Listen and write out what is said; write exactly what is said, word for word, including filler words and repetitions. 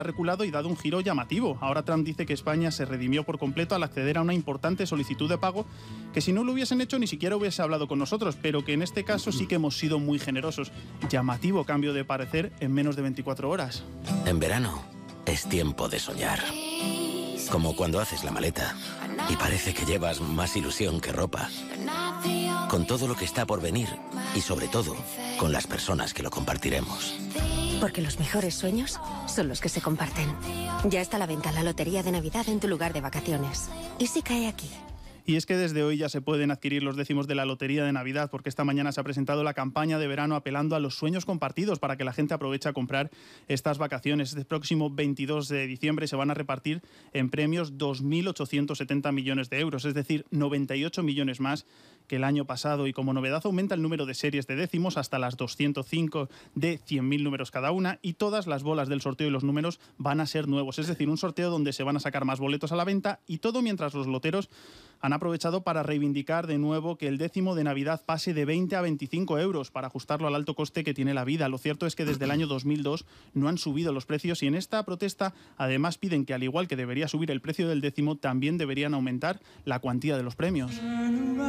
reculado y dado un giro llamativo. Ahora Trump dice que España se redimió por completo al acceder a una importante solicitud de pago que si no lo hubiesen hecho ni siquiera hubiese hablado con nosotros, pero que en este caso sí que hemos sido muy generosos. Llamativo cambio de parecer en menos de veinticuatro horas. En verano es tiempo de soñar. Como cuando haces la maleta y parece que llevas más ilusión que ropa. Con todo lo que está por venir y sobre todo con las personas que lo compartiremos. Porque los mejores sueños son los que se comparten. Ya está a la venta la Lotería de Navidad en tu lugar de vacaciones. ¿Y si cae aquí? Y es que desde hoy ya se pueden adquirir los décimos de la Lotería de Navidad, porque esta mañana se ha presentado la campaña de verano apelando a los sueños compartidos para que la gente aproveche a comprar estas vacaciones. Este próximo veintidós de diciembre se van a repartir en premios dos mil ochocientos setenta millones de euros, es decir, noventa y ocho millones más que el año pasado, y como novedad aumenta el número de series de décimos hasta las doscientos cinco de cien mil números cada una, y todas las bolas del sorteo y los números van a ser nuevos, es decir, un sorteo donde se van a sacar más boletos a la venta, y todo mientras los loteros han aprovechado para reivindicar de nuevo que el décimo de Navidad pase de veinte a veinticinco euros para ajustarlo al alto coste que tiene la vida. Lo cierto es que desde el año dos mil dos no han subido los precios, y en esta protesta además piden que, al igual que debería subir el precio del décimo, también deberían aumentar la cuantía de los premios.